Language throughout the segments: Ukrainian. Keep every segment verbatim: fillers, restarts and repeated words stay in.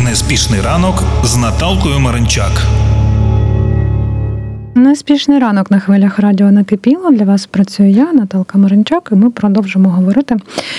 Неспішний ранок з Наталкою Маринчак. Неспішний ранок на хвилях радіо «Накипіло». Для вас працюю я, Наталка Маринчак, і ми продовжимо говорити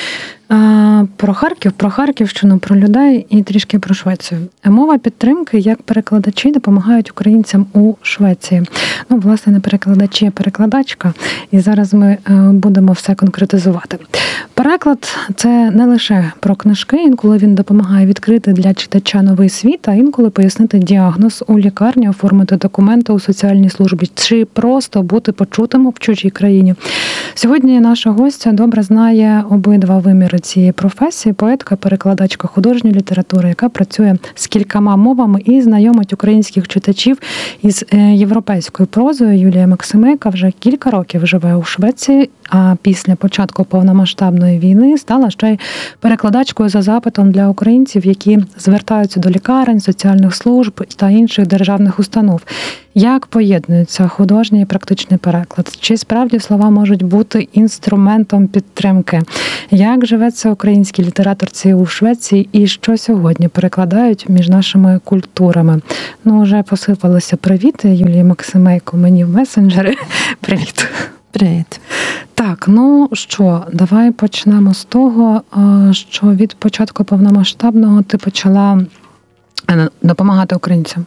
про Харків, про Харківщину, про людей і трішки про Швецію. Мова підтримки, як перекладачі допомагають українцям у Швеції. Ну, власне, не перекладачі, а перекладачка. І зараз ми будемо все конкретизувати. Переклад – це не лише про книжки. Інколи він допомагає відкрити для читача новий світ, а інколи пояснити діагноз у лікарні, оформити документи у соціальній службі чи просто бути почутим в чужій країні. Сьогодні наша гостя добре знає обидва виміри цієї професії, поетка, перекладачка художньої літератури, яка працює з кількома мовами і знайомить українських читачів із європейською прозою. Юлія Максимейка вже кілька років живе у Швеції, а після початку повномасштабної війни стала ще й перекладачкою за запитом для українців, які звертаються до лікарень, соціальних служб та інших державних установ. Як поєднується художній і практичний переклад? Чи справді слова можуть бути інструментом підтримки? Як живеться українській літераторці у Швеції і що сьогодні перекладають між нашими культурами? Ну, вже посипалися привіти Юлії Максимейко мені в месенджери. Привіт. Привіт. Так, ну що, давай почнемо з того, що від початку повномасштабного ти почала допомагати українцям.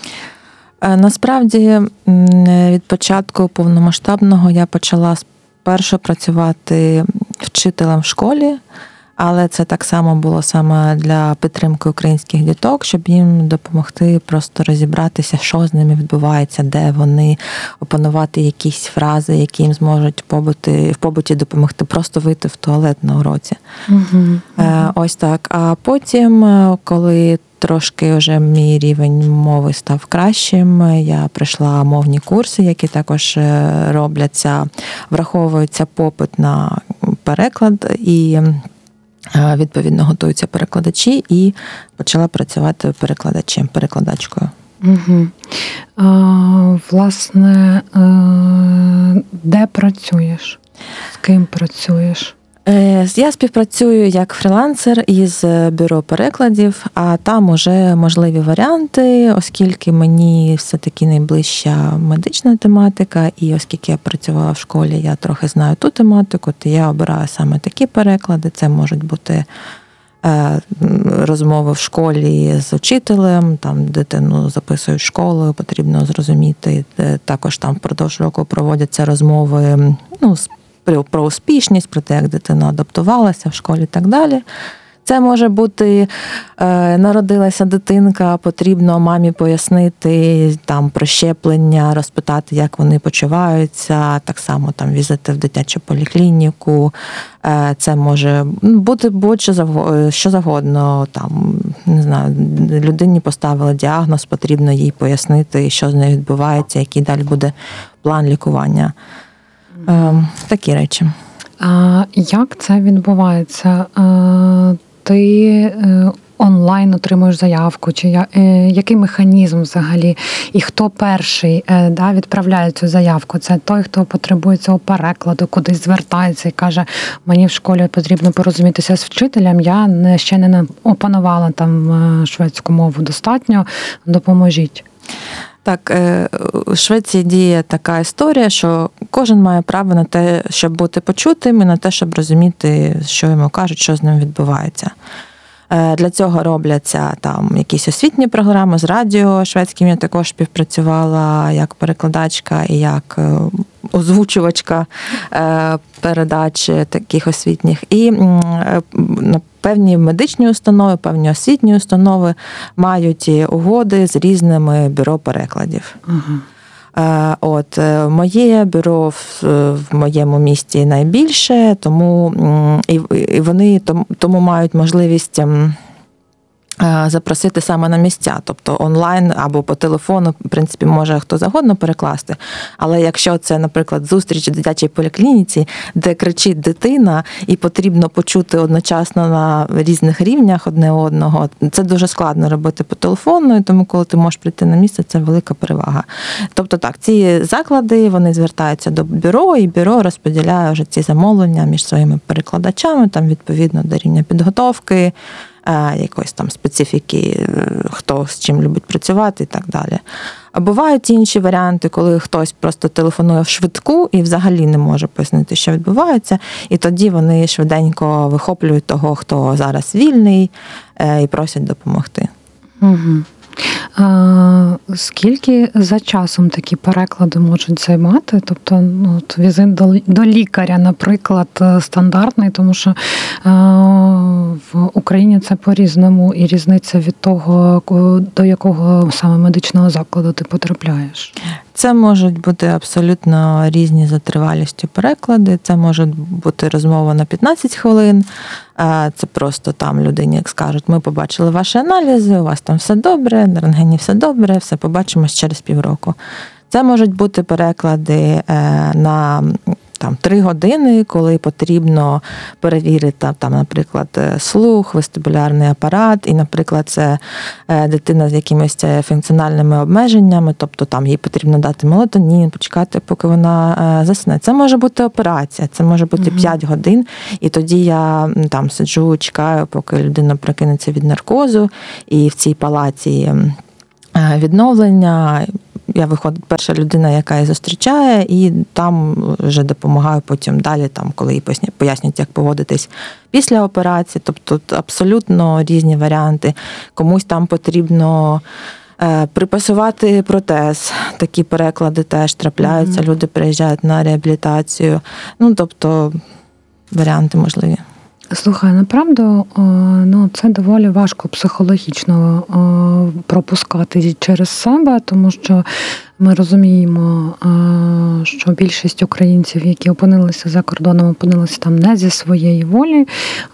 Насправді, від початку повномасштабного я почала спершу працювати вчителем в школі, але це так само було саме для підтримки українських діток, щоб їм допомогти просто розібратися, що з ними відбувається, де вони, опанувати якісь фрази, які їм зможуть в побуті, в побуті допомогти просто вийти в туалет на уроці. Угу. Ось так. А потім, коли трошки вже мій рівень мови став кращим, я пройшла мовні курси, які також робляться, враховується попит на переклад і відповідно готуються перекладачі, і почала працювати перекладачем, перекладачкою. Угу. А, власне, де працюєш? З ким працюєш? Я співпрацюю як фрілансер із бюро перекладів, а там уже можливі варіанти, оскільки мені все-таки найближча медична тематика, і оскільки я працювала в школі, я трохи знаю ту тематику, то я обираю саме такі переклади. Це можуть бути розмови в школі з учителем, там дитину записують в школу, потрібно зрозуміти. Також там впродовж року проводяться розмови, ну, про успішність, про те, як дитина адаптувалася в школі і так далі. Це може бути, е, народилася дитинка, потрібно мамі пояснити там про щеплення, розпитати, як вони почуваються, так само там візити в дитячу поліклініку. Е, це може бути будь-що завгодно, що завгодно, там, не знаю, людині поставили діагноз, потрібно їй пояснити, що з нею відбувається, який далі буде план лікування. Такі речі. А як це відбувається? Ти онлайн отримуєш заявку? Чи який механізм взагалі? І хто перший да, відправляє цю заявку? Це той, хто потребує цього перекладу, кудись звертається і каже, мені в школі потрібно порозумітися з вчителем, я ще не опанувала там шведську мову достатньо, допоможіть. Так, у Швеції діє така історія, що кожен має право на те, щоб бути почутим, і на те, щоб розуміти, що йому кажуть, що з ним відбувається. Для цього робляться там якісь освітні програми з радіо шведським. Я також співпрацювала як перекладачка і як озвучувачка передач таких освітніх. І певні медичні установи, певні освітні установи мають угоди з різними бюро перекладів. Uh-huh. От, моє бюро в, в моєму місті найбільше, тому і, і вони тому, тому мають можливість запросити саме на місця, тобто онлайн або по телефону, в принципі, може хто завгодно перекласти, але якщо це, наприклад, зустріч у дитячій поліклініці, де кричить дитина і потрібно почути одночасно на різних рівнях одне одного, це дуже складно робити по телефону, і тому коли ти можеш прийти на місце, це велика перевага. Тобто так, ці заклади, вони звертаються до бюро, і бюро розподіляє вже ці замовлення між своїми перекладачами, там відповідно до рівня підготовки, якоїсь там специфіки, хто з чим любить працювати і так далі. А бувають інші варіанти, коли хтось просто телефонує в швидку і взагалі не може пояснити, що відбувається, і тоді вони швиденько вихоплюють того, хто зараз вільний, і просять допомогти. Угу. А, скільки за часом такі переклади можуть займати? Тобто, ну, візит до, до лікаря, наприклад, стандартний, тому що а, в Україні це по-різному, і різниця від того, до якого саме медичного закладу ти потрапляєш. Це можуть бути абсолютно різні за тривалістю переклади. Це може бути розмова на п'ятнадцять хвилин. Це просто там людині, як скажуть, ми побачили ваші аналізи, у вас там все добре, на рентгені все добре, все побачимось через півроку. Це можуть бути переклади на там три години, коли потрібно перевірити, там, наприклад, слух, вестибулярний апарат, і, наприклад, це дитина з якимись функціональними обмеженнями, тобто там їй потрібно дати мелатонін, почекати, поки вона засне. Це може бути операція, це може бути угу. п'ять годин, і тоді я там сиджу, чекаю, поки людина прокинеться від наркозу, і в цій палаті відновлення я виходить перша людина, яка її зустрічає, і там вже допомагаю потім далі, там, коли їй пояснюють, як поводитись після операції. Тобто абсолютно різні варіанти. Комусь там потрібно е, припасувати протез. Такі переклади теж трапляються. Mm-hmm. Люди приїжджають на реабілітацію. Ну, тобто варіанти можливі. Слухай, направду, ну, це доволі важко психологічно пропускати через себе, тому що ми розуміємо, що більшість українців, які опинилися за кордоном, опинилися там не зі своєї волі,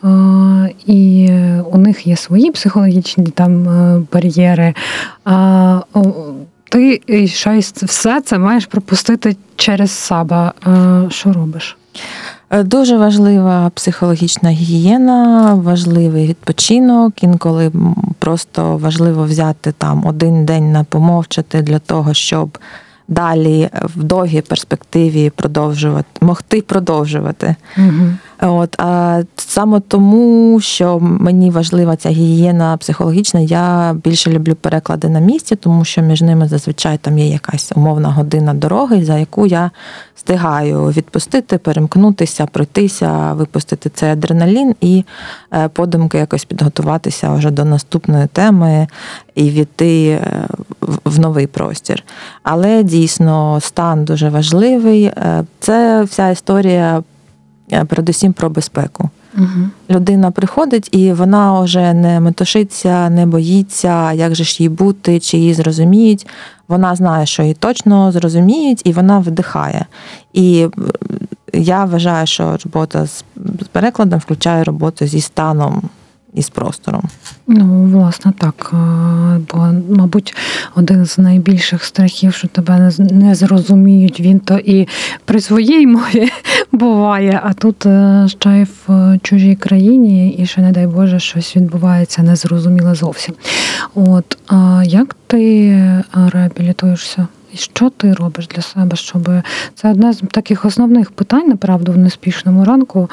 і у них є свої психологічні там бар'єри. А ти ще все це маєш пропустити через себе. Що робиш? Дуже важлива психологічна гігієна, важливий відпочинок. Інколи просто важливо взяти там один день на помовчати для того, щоб далі в довгій перспективі продовжувати, могти продовжувати. Угу. От, а саме тому, що мені важлива ця гігієна психологічна, я більше люблю переклади на місці, тому що між ними зазвичай там є якась умовна година дороги, за яку я встигаю відпустити, перемкнутися, пройтися, випустити цей адреналін і подумки якось підготуватися вже до наступної теми і війти в новий простір. Але дійсно стан дуже важливий. Це вся історія передусім про безпеку. Угу. Людина приходить, і вона вже не метушиться, не боїться, як же ж їй бути, чи її зрозуміють. Вона знає, що її точно зрозуміють, і вона вдихає. І я вважаю, що робота з перекладом включає роботу зі станом і з простором. Ну, власне, так. Бо, мабуть, один з найбільших страхів, що тебе не зрозуміють, він то і при своїй мові буває, а тут ще й в чужій країні, і ще, не дай Боже, щось відбувається незрозуміле зовсім. От, а як ти реабілітуєшся? І що ти робиш для себе, щоб... Це одне з таких основних питань, направду, в неспішному ранку,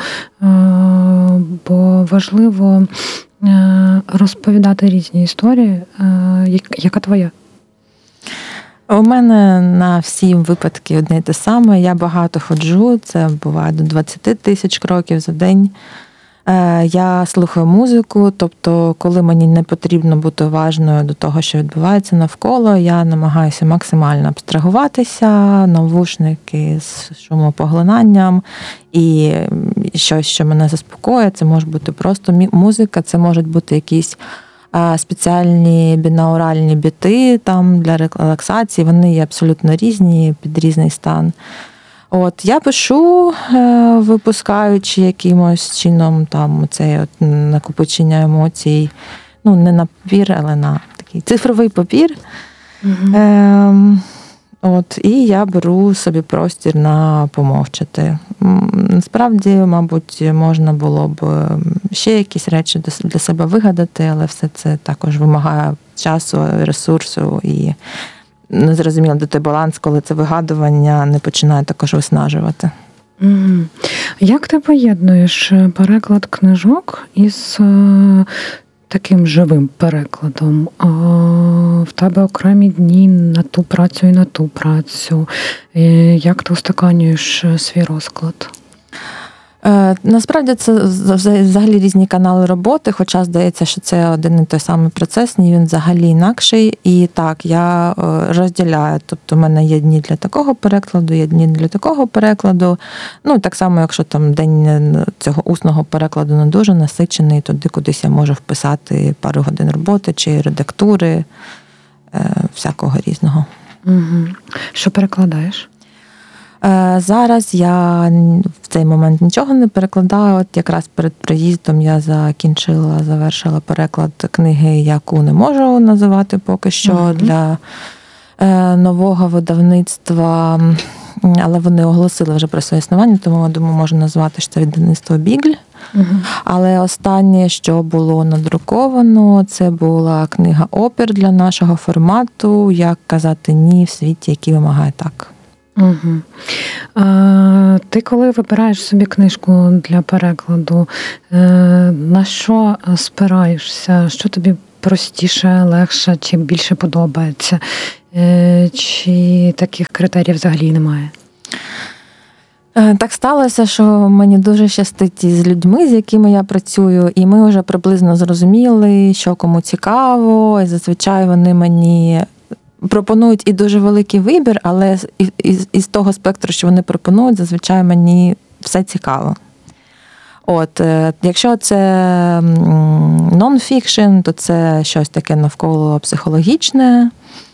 бо важливо розповідати різні історії. Яка твоя? У мене на всі випадки одне й те саме. Я багато ходжу, це буває до двадцять тисяч кроків за день. Я слухаю музику, тобто, коли мені не потрібно бути уважною до того, що відбувається навколо, я намагаюся максимально абстрагуватися, навушники з шумопоглинанням і щось, що мене заспокоює. Це може бути просто музика, це можуть бути якісь спеціальні бінауральні біти там для релаксації, вони є абсолютно різні, під різний стан. От, я пишу, випускаючи якимось чином там це от накопичення емоцій, ну, не на папір, але на такий цифровий папір. Угу. Е, от, і я беру собі простір на помовчати. Насправді, мабуть, можна було б ще якісь речі для себе вигадати, але все це також вимагає часу, ресурсу і не зрозуміло, де той баланс, коли це вигадування не починає також виснажувати. Як ти поєднуєш переклад книжок із таким живим перекладом? А в тебе окремі дні на ту працю і на ту працю. Як ти устаканюєш свій розклад? Насправді це взагалі різні канали роботи, хоча здається, що це один і той самий процес, ні, він взагалі інакший. І так, я розділяю, тобто в мене є дні для такого перекладу, є дні для такого перекладу. Ну, так само, якщо там день цього усного перекладу не дуже насичений, туди кудись я можу вписати пару годин роботи чи редактури, всякого різного. Угу. Що перекладаєш? Зараз я в цей момент нічого не перекладаю. От якраз перед приїздом я закінчила, завершила переклад книги, яку не можу називати поки що, uh-huh. для нового видавництва, але вони оголосили вже про своє існування, тому, я думаю, можу назвати, що це видавництво Бігль. Uh-huh. Але останнє, що було надруковано, це була книга опір для нашого формату «Як казати ні в світі, який вимагає так». Угу. А, ти коли вибираєш собі книжку для перекладу, на що спираєшся? Що тобі простіше, легше, чи більше подобається? Чи таких критеріїв взагалі немає? Так сталося, що мені дуже щастить із людьми, з якими я працюю, і ми вже приблизно зрозуміли, що кому цікаво, і зазвичай вони мені пропонують і дуже великий вибір, але із, із того спектру, що вони пропонують, зазвичай мені все цікаво. От, якщо це нон-фікшн, то це щось таке навколо психологічне.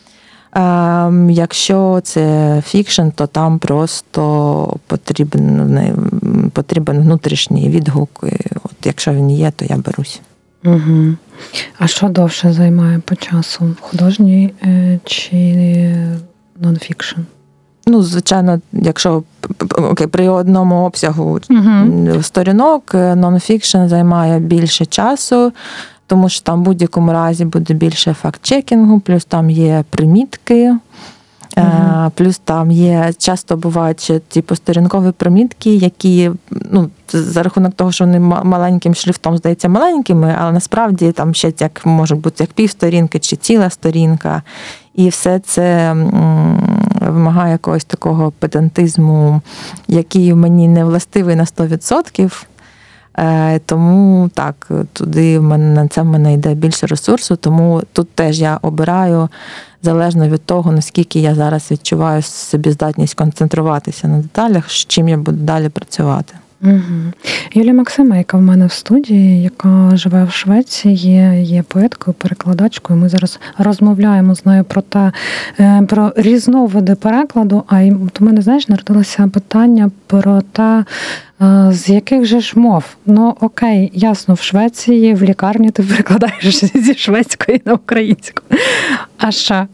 Якщо це фікшн, то там просто потрібен, потрібен внутрішній відгук. От, якщо він є, то я берусь. Угу. А що довше займає по часу? Художній чи нон-фікшн? Ну, звичайно, якщо окей, при одному обсягу угу. сторінок, нон-фікшн займає більше часу, тому що там в будь-якому разі буде більше факт-чекінгу, плюс там є примітки, Uh-huh. Плюс там є, часто бувають типу сторінкові примітки, які, ну, за рахунок того, що вони маленьким шрифтом здаються маленькими, але насправді там ще як можуть бути як півсторінки чи ціла сторінка. І все це вимагає якогось такого педантизму, який мені не властивий на сто відсотків. Тому так, туди в мене, на це в мене йде більше ресурсу, тому тут теж я обираю залежно від того, наскільки я зараз відчуваю собі здатність концентруватися на деталях, з чим я буду далі працювати. Угу. Юлія Максимейка в мене в студії, яка живе в Швеції, є, є поеткою, перекладачкою. Ми зараз розмовляємо з нею про те, про різновиди перекладу. А у мене, знаєш, народилося питання про те, з яких же ж мов? Ну, окей, ясно, в Швеції, в лікарні ти перекладаєш зі шведської на українську. А що?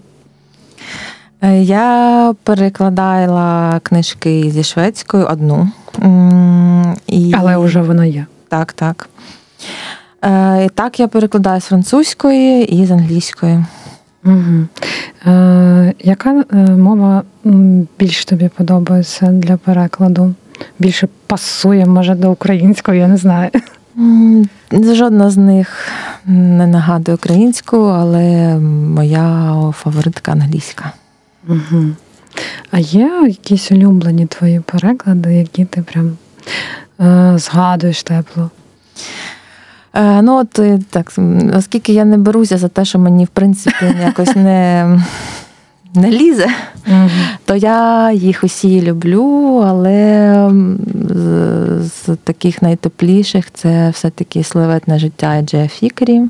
Я перекладала книжки зі шведською одну. І... Але вже вона є. Так, так. І так я перекладаю з французької і з англійської. Угу. Е, яка мова більш тобі подобається для перекладу? Більше пасує, може, до української, я не знаю. Жодна з них не нагадує українську, але моя фаворитка англійська. Угу. А є якісь улюблені твої переклади, які ти прям е, згадуєш тепло? Е, ну, от так, оскільки я не беруся за те, що мені, в принципі, якось не, не лізе, угу. то я їх усі люблю, але з, з таких найтепліших це все-таки «Славетне життя» Джея Фікері.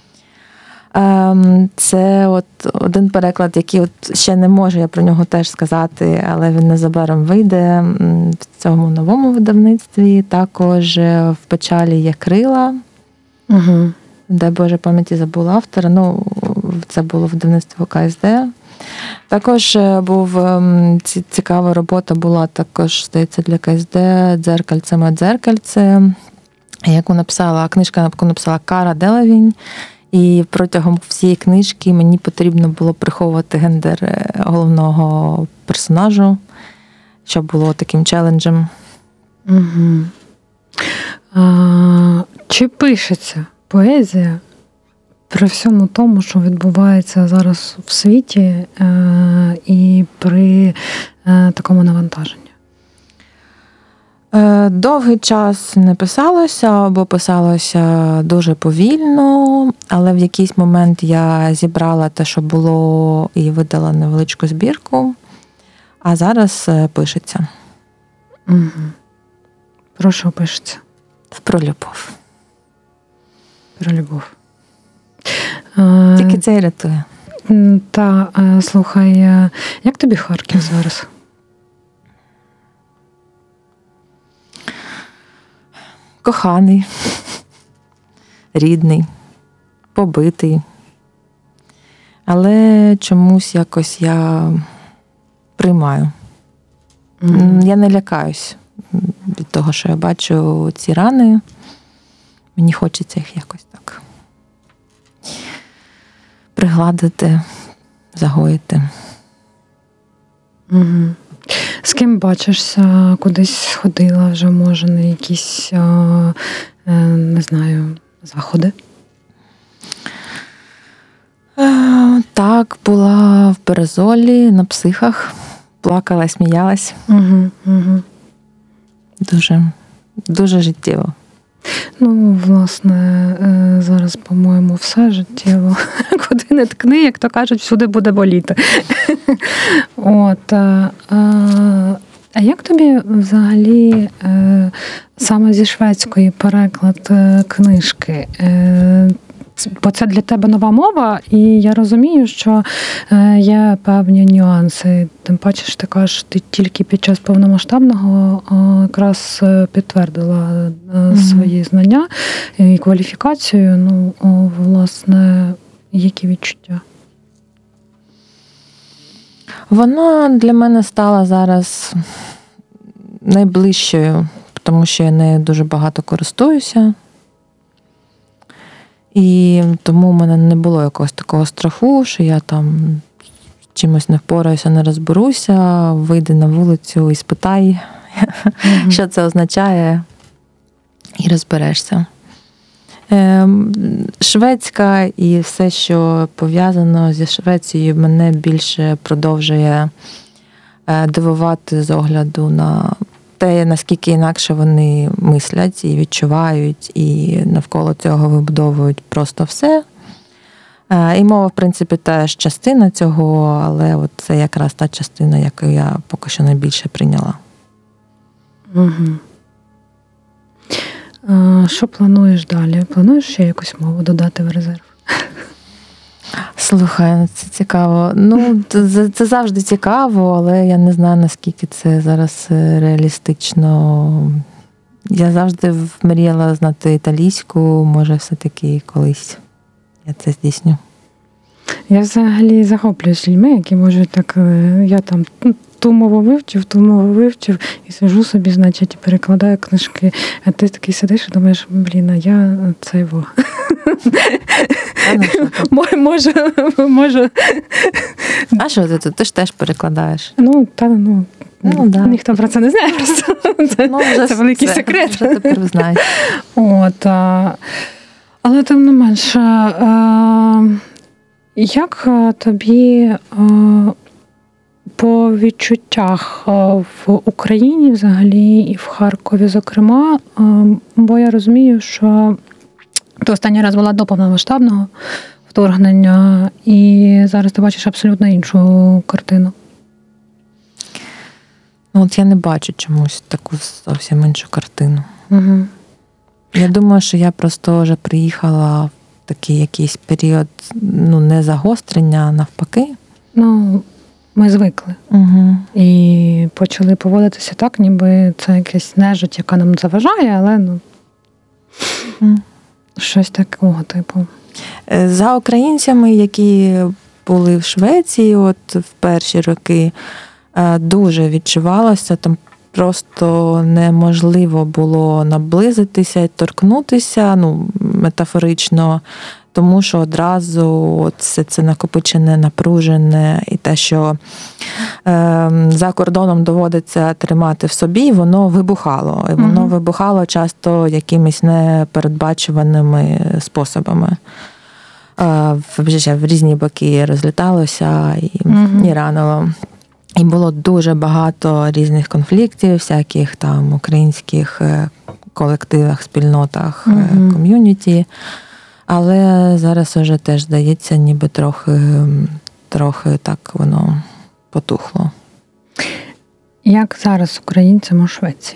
Це от один переклад, який от ще не можу я про нього теж сказати, але він незабаром вийде в цьому новому видавництві. Також «В печалі є крила», угу. де, Боже пам'яті, забула автора. Ну, це було видавництво ка ес де. Також був цікава робота була також, здається, для ка ес де «Дзеркальце моє дзеркальце», яку написала, книжка, яку написала Кара Делевінь. І протягом всієї книжки мені потрібно було приховувати гендер головного персонажу, що було таким челенджем. Угу. А, чи пишеться поезія при всьому тому, що відбувається зараз в світі е, і при е, такому навантаженні? Довгий час не писалося, або писалося дуже повільно, але в якийсь момент я зібрала те, що було, і видала невеличку збірку, а зараз пишеться. Угу. Про що пишеться? Про любов. Про любов. Тільки це і рятує. Та, слухай, як тобі Харків зараз? Коханий, рідний, побитий. Але чомусь якось я приймаю. Mm-hmm. Я не лякаюсь від того, що я бачу ці рани. Мені хочеться їх якось так пригладити, загоїти. Угу. З ким бачишся? Кудись ходила вже, може, на якісь, не знаю, заходи? Так, була в Березолі, на психах. Плакала, сміялась. Угу, угу. Дуже, дуже життєво. Ну, власне, зараз, по-моєму, все життєво. Куди не ткни, як то кажуть, всюди буде боліти. От. А, а як тобі взагалі саме зі шведської переклад книжки? Бо це для тебе нова мова, і я розумію, що є певні нюанси. Тим паче, що ти кажеш, ти тільки під час повномасштабного якраз підтвердила mm-hmm. свої знання і кваліфікацію. Ну, власне, які відчуття? Вона для мене стала зараз найближчою, тому що я нею дуже багато користуюся. І тому в мене не було якогось такого страху, що я там чимось не впораюся, не розберуся, вийди на вулицю і спитай, mm-hmm. що це означає, і розберешся. Шведська і все, що пов'язано зі Швецією, мене більше продовжує дивувати з огляду на те, наскільки інакше вони мислять і відчувають, і навколо цього вибудовують просто все. І мова, в принципі, теж частина цього, але от це якраз та частина, яку я поки що найбільше прийняла. Угу. А що плануєш далі? Плануєш ще якусь мову додати в резерв? Слухай, це цікаво. Ну, це, це завжди цікаво, але я не знаю, наскільки це зараз реалістично. Я завжди мріяла знати італійську, може, все-таки колись я це здійсню. Я взагалі захоплююсь людьми, які можуть так, я там ту мову вивчив, ту мову вивчив, і сижу собі, значить, і перекладаю книжки. А ти такий сидиш і думаєш, блін, а я це його. Може, може. А що ти тут? Ти ж теж перекладаєш. Ну, та, ну, ну да. Ніхто про це не знає просто. Це, ну, вже це великий це, секрет. Вже тепер знаєш. От, а, але тим не менше, а, як тобі а, по відчуттях в Україні взагалі і в Харкові, зокрема, а, бо я розумію, що ти останній раз була до повномасштабного вторгнення, і зараз ти бачиш абсолютно іншу картину. Ну, от я не бачу чомусь таку зовсім іншу картину. Угу. Я думаю, що я просто вже приїхала в такий якийсь період, ну, не загострення, а навпаки. Ну, ми звикли. Угу. І почали поводитися так, ніби це якась нежить, яка нам заважає, але, ну, угу. щось такого типу. За українцями, які були в Швеції от в перші роки, дуже відчувалося, там просто неможливо було наблизитися і торкнутися, ну, метафорично, тому що одразу от все це накопичене, напружене, і те, що е, за кордоном доводиться тримати в собі, воно вибухало. І воно mm-hmm. вибухало часто якимись непередбачуваними способами. в, в різні боки розліталося і, Угу. і ранило. І було дуже багато різних конфліктів, всяких там українських колективах, спільнотах, Угу. ком'юніті. Але зараз вже теж, здається, ніби трохи, трохи так воно потухло. Як зараз українцям у Швеції?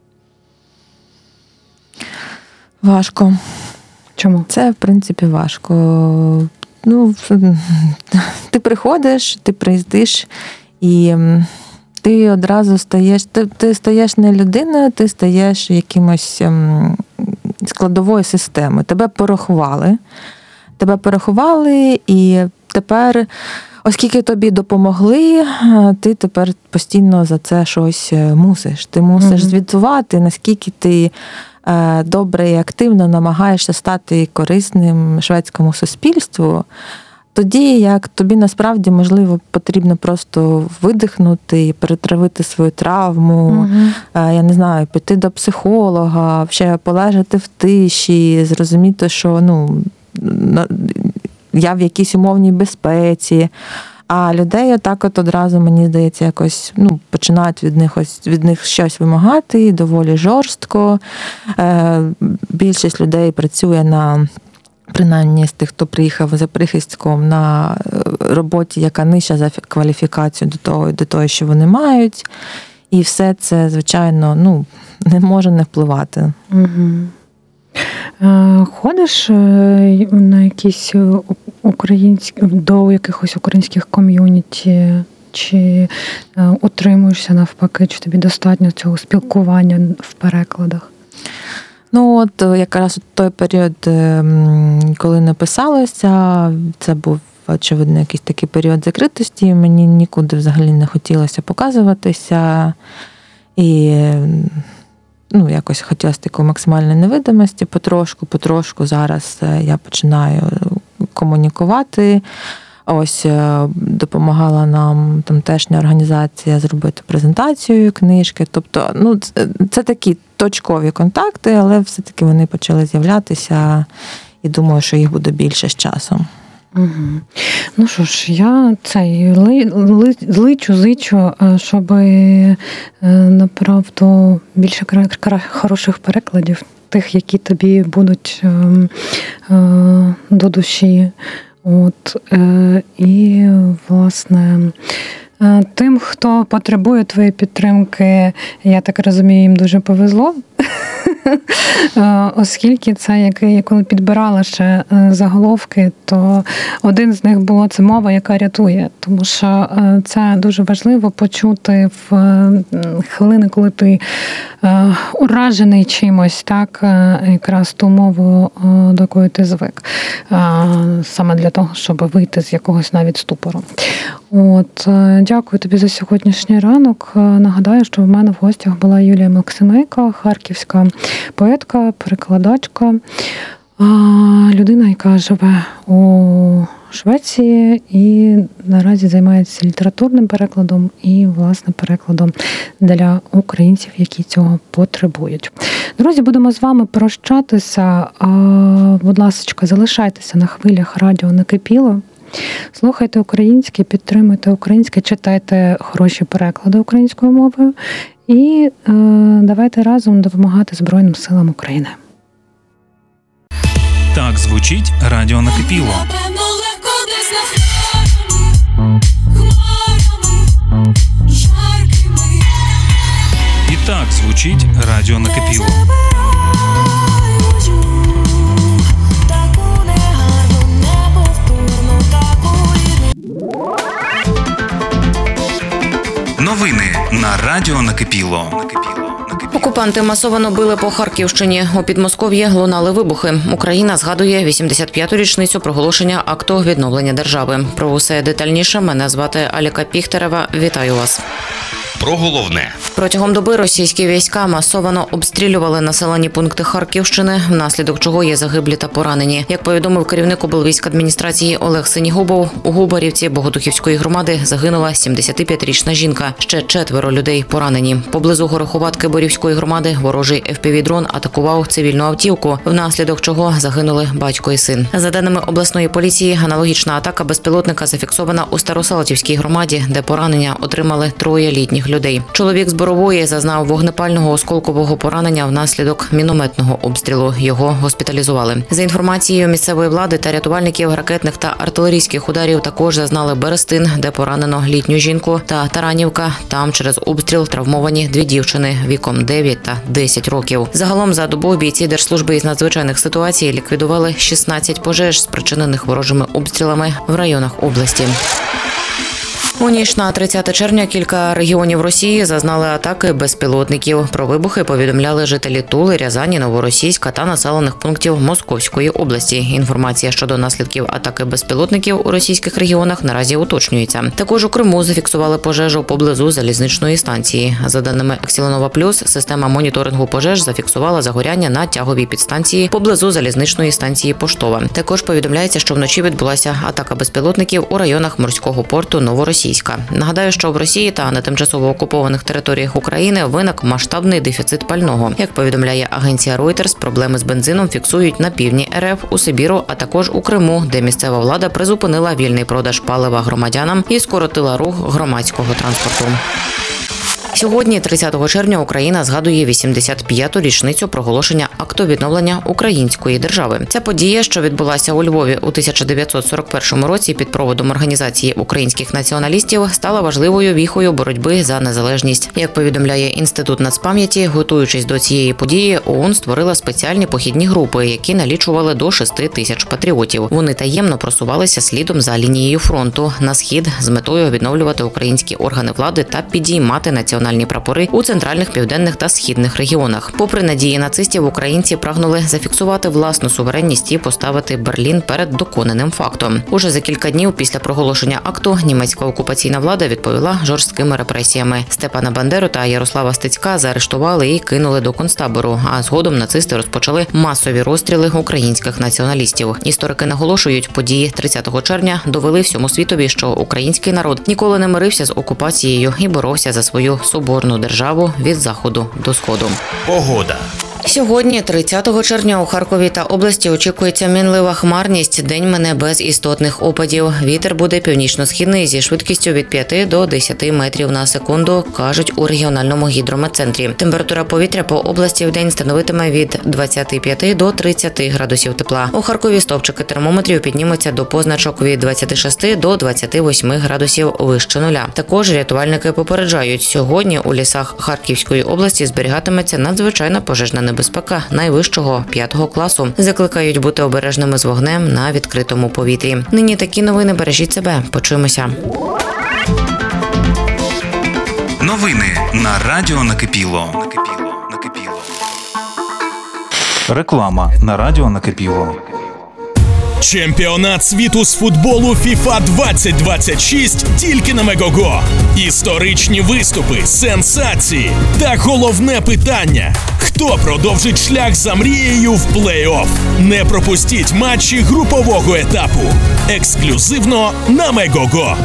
Важко. Чому? Це, в принципі, важко. Ну, ти приходиш, ти приїздиш, і ти одразу стаєш, ти, ти стаєш не людиною, ти стаєш якимось складовою системою. Тебе порахували. Тебе порахували, і тепер, оскільки тобі допомогли, ти тепер постійно за це щось мусиш. Ти мусиш mm-hmm. звітувати, наскільки ти добре і активно намагаєшся стати корисним шведському суспільству. Тоді, як тобі насправді, можливо, потрібно просто видихнути і перетравити свою травму, uh-huh. я не знаю, піти до психолога, ще полежати в тиші, зрозуміти, що ну, я в якійсь умовній безпеці. А людей отак от одразу, мені здається, якось ну, починають від них, ось, від них щось вимагати, доволі жорстко. Більшість людей працює на... принаймні з тих, хто приїхав за прихистком, на роботі, яка нижча за кваліфікацію до того, до того, що вони мають. І все це, звичайно, ну, не може не впливати. Угу. Ходиш на якісь українські, до якихось українських ком'юніті, чи утримуєшся навпаки, чи тобі достатньо цього спілкування в перекладах? Ну, от якраз той період, коли написалося, це був, очевидно, якийсь такий період закритості, мені нікуди взагалі не хотілося показуватися, і ну, якось хотілося такої максимальної невидимості, потрошку, потрошку зараз я починаю комунікувати. Ось допомагала нам тамтешня організація зробити презентацію книжки. Тобто, ну, це, це такі точкові контакти, але все-таки вони почали з'являтися, і думаю, що їх буде більше з часом. Угу. Ну що ж, я цей ли, ли, личу, зичу, щоб направду більше хороших перекладів, тих, які тобі будуть е, е, до душі. От, е, і, власне, е, тим, хто потребує твоєї підтримки, я так розумію, їм дуже повезло, е, оскільки це, як, коли підбирала ще заголовки, то один з них було це мова, яка рятує, тому що е, це дуже важливо почути в е, хвилини, коли ти е, уражений чимось, так, е, якраз ту мову, е, до якої ти звик, е, саме для того, щоб вийти з якогось навіть ступору. От, е, дякую тобі за сьогоднішній ранок. Е, нагадаю, що в мене в гостях була Юлія Максимейко, харківська поетка, перекладачка, е, людина, яка живе у Швеції і наразі займається літературним перекладом і, власне, перекладом для українців, які цього потребують. Друзі, будемо з вами прощатися. Будь ласка, залишайтеся на хвилях радіо «Накипіло». Слухайте українське, підтримуйте українське, читайте хороші переклади українською мовою і е, давайте разом допомагати Збройним силам України. Так звучить радіо «Накипіло». І так звучить радіо «Накипіло». Новини на радіо «Накипіло». Окупанти масово били по Харківщині. У Підмосков'ї лунали вибухи. Україна згадує вісімдесят п'яту річницю проголошення акту відновлення держави. Про усе детальніше мене звати Аліка Піхтерева. Вітаю вас. про головне. Протягом доби російські війська масово обстрілювали населені пункти Харківщини, внаслідок чого є загиблі та поранені. Як повідомив керівник облвійськадміністрації Олег Синігубов, у Губарівці Богодухівської громади загинула сімдесятип'ятирічна жінка. Ще четверо людей поранені. Поблизу Гороховатки Борівської громади ворожий еф пі ві-дрон атакував цивільну автівку, внаслідок чого загинули батько і син. За даними обласної поліції, аналогічна атака безпілотника зафіксована у Старосалтівській громаді, де поранення отримали троє літніх людей. Чоловік з Борової зазнав вогнепального осколкового поранення внаслідок мінометного обстрілу. Його госпіталізували. За інформацією місцевої влади та рятувальників, ракетних та артилерійських ударів також зазнали Берестин, де поранено літню жінку, та Таранівка. Там через обстріл травмовані дві дівчини віком дев'ять та десять років. Загалом за добу бійці Держслужби із надзвичайних ситуацій ліквідували шістнадцять пожеж, спричинених ворожими обстрілами в районах області. У ніч на тридцяте червня кілька регіонів Росії зазнали атаки безпілотників. Про вибухи повідомляли жителі Тули, Рязані, Новоросійська та населених пунктів Московської області. Інформація щодо наслідків атаки безпілотників у російських регіонах наразі уточнюється. Також у Криму зафіксували пожежу поблизу залізничної станції. За даними Ексіленова Плюс, система моніторингу пожеж зафіксувала загоряння на тяговій підстанції поблизу залізничної станції Поштова. Також повідомляється, що вночі відбулася атака безпілотників у районах морського порту Новоросійська. Нагадаю, що в Росії та на тимчасово окупованих територіях України виник масштабний дефіцит пального. Як повідомляє агенція Reuters, проблеми з бензином фіксують на півдні ер еф, у Сибіру, а також у Криму, де місцева влада призупинила вільний продаж палива громадянам і скоротила рух громадського транспорту. Сьогодні, тридцятого червня, Україна згадує вісімдесят п'яту річницю проголошення акту відновлення української держави. Ця подія, що відбулася у Львові у тисяча дев'ятсот сорок першому році під проводом Організації українських націоналістів, стала важливою віхою боротьби за незалежність. Як повідомляє Інститут нацпам'яті, готуючись до цієї події, ООН створила спеціальні похідні групи, які налічували до шести тисяч патріотів. Вони таємно просувалися слідом за лінією фронту на схід з метою відновлювати українські органи влади та підіймати національні прапори у центральних, південних та східних регіонах. Попри надії нацистів, українці прагнули зафіксувати власну суверенність і поставити Берлін перед доконаним фактом. Уже за кілька днів після проголошення акту німецька окупаційна влада відповіла жорсткими репресіями. Степана Бандеру та Ярослава Стецька заарештували і кинули до концтабору, а згодом нацисти розпочали масові розстріли українських націоналістів. Історики наголошують, події тридцятого червня довели всьому світові, що український народ ніколи не мирився з окупацією і боровся за свою соборну державу від заходу до сходу. Погода. Сьогодні, тридцятого червня, у Харкові та області очікується мінлива хмарність. День мине без істотних опадів. Вітер буде північно-східний зі швидкістю від п'яти до десяти метрів на секунду, кажуть у регіональному гідрометцентрі. Температура повітря по області в день становитиме від двадцяти п'яти до тридцяти градусів тепла. У Харкові стовпчики термометрів піднімуться до позначок від двадцяти шести до двадцяти восьми градусів вище нуля. Також рятувальники попереджають, сьогодні у лісах Харківської області зберігатиметься надзвичайна пожежна небезпека. Небезпека найвищого п'ятого класу. Закликають бути обережними з вогнем на відкритому повітрі. Нині такі новини. Бережіть себе. Почуємося. Новини на Радіо Накипіло. Накипіло. Накипіло. Реклама на Радіо Накипіло. Чемпіонат світу з футболу FIFA двадцять двадцять шість тільки на Мегого. Історичні виступи, сенсації та головне питання – хто продовжить шлях за мрією в плей-офф? Не пропустіть матчі групового етапу. Ексклюзивно на Мегого.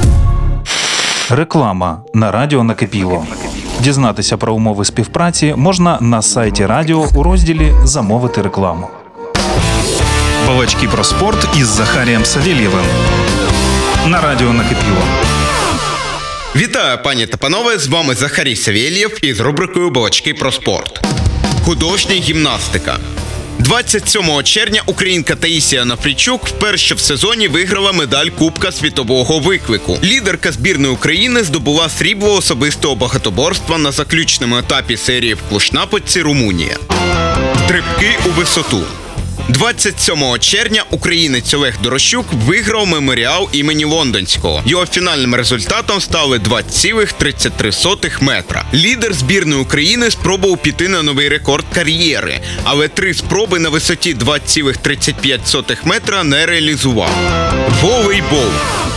Реклама на Радіо Накипіло. Дізнатися про умови співпраці можна на сайті радіо у розділі «Замовити рекламу». Балачки про спорт із Захарієм Савєлєвим на Радіо Накипіло. Вітаю, пані та панове, з вами Захарій Савєлєв із рубрикою «Балачки про спорт». Художня гімнастика. двадцять сьомого червня українка Таїсія Нафрійчук вперше в сезоні виграла медаль Кубка світового виклику. Лідерка збірної України здобула срібло особистого багатоборства на заключному етапі серії в Клушнаподці, Румунія. Стрибки у висоту. двадцять сьомого червня українець Олег Дорощук виграв меморіал імені Лондонського. Його фінальним результатом стали два цілих тридцять три сотих метра. Лідер збірної України спробував піти на новий рекорд кар'єри, але три спроби на висоті два цілих тридцять п'ять сотих метра не реалізував. Волейбол.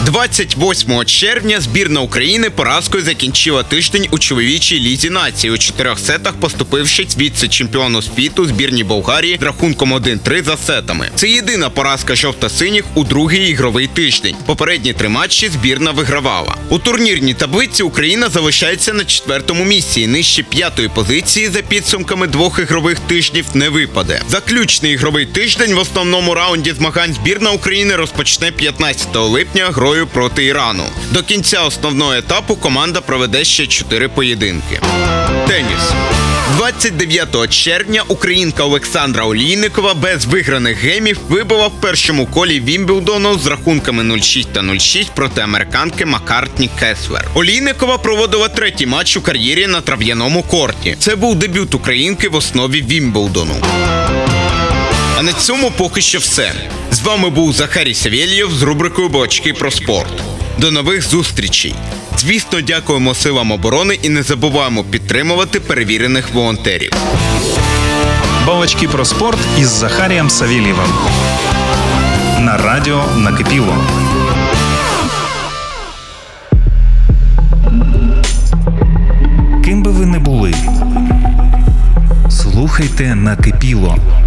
двадцять восьмого червня збірна України поразкою закінчила тиждень у чоловічій лізі нації у чотирьох сетах, поступившись віце-чемпіону світу збірній Болгарії з рахунком один-три за сетами. Це єдина поразка жовто-синіх у другий ігровий тиждень. Попередні три матчі збірна вигравала. У турнірній таблиці Україна залишається на четвертому місці і нижче п'ятої позиції за підсумками двох ігрових тижнів не випаде. Заключний ігровий тиждень в основному раунді змагань збірна України розпочне п'ятнадцятого липня грою проти Ірану. До кінця основного етапу команда проведе ще чотири поєдинки. Теніс. двадцять дев'ятого червня українка Олександра Олійникова без виграних геймів вибила в першому колі Вімблдону з рахунками нуль шість та нуль шість проти американки Маккартні Кеслер. Олійникова проводила третій матч у кар'єрі на трав'яному корті. Це був дебют українки в основі Вімблдону. А на цьому поки що все. З вами був Захарій Савєлєв з рубрикою «Балачки про спорт». До нових зустрічей! Звісно, дякуємо силам оборони і не забуваємо підтримувати перевірених волонтерів. Балачки про спорт із Захарієм Савєлєвим. На радіо «Накипіло». Ким би ви не були, слухайте «Накипіло».